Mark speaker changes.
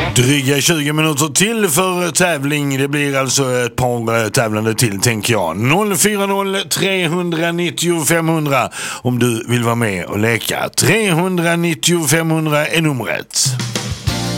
Speaker 1: Dryga 20 minuter till för tävling. Det blir alltså ett par tävlande till, tänker jag. 040 390 500 om du vill vara med och leka. 390 500 är numret.